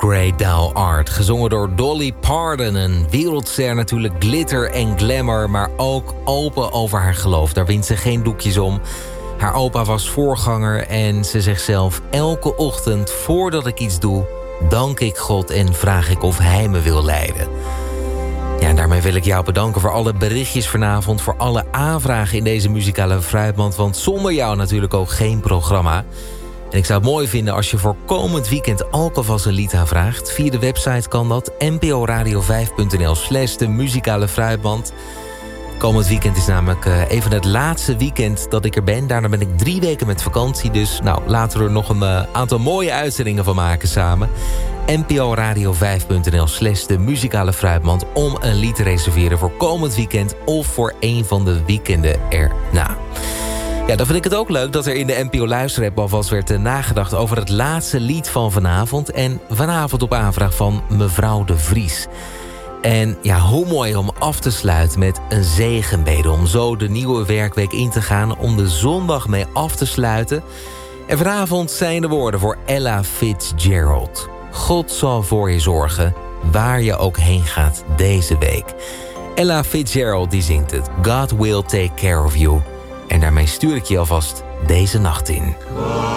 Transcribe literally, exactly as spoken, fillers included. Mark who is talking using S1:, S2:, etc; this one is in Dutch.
S1: Great Thou Art. Gezongen door Dolly Parton. Een wereldster natuurlijk, glitter en glamour, maar ook open over haar geloof. Daar wint ze geen doekjes om. Haar opa was voorganger en ze zegt zelf: elke ochtend voordat ik iets doe, dank ik God en vraag ik of hij me wil leiden. Ja, en daarmee wil ik jou bedanken voor alle berichtjes vanavond, voor alle aanvragen in deze muzikale fruitmand, want zonder jou natuurlijk ook geen programma. En ik zou het mooi vinden als je voor komend weekend ook alvast een lied aanvraagt. Via de website kan dat, n p o radio vijf punt n l slash de muzikale fruitmand. Komend weekend is namelijk uh, even het laatste weekend dat ik er ben. Daarna ben ik drie weken met vakantie. Dus nou, laten we er nog een uh, aantal mooie uitzendingen van maken samen. n p o radio vijf punt n l slash de muzikale fruitmand om een lied te reserveren voor komend weekend of voor een van de weekenden erna. Ja, dan vind ik het ook leuk dat er in de N P O Luisterapp alvast werd uh, nagedacht over het laatste lied van vanavond. En vanavond op aanvraag van mevrouw De Vries. En ja, hoe mooi om af te sluiten met een zegenbede. Om zo de nieuwe werkweek in te gaan. Om de zondag mee af te sluiten. En vanavond zijn de woorden voor Ella Fitzgerald. God zal voor je zorgen, waar je ook heen gaat deze week. Ella Fitzgerald die zingt het. God will take care of you. En daarmee stuur ik je alvast deze nacht in.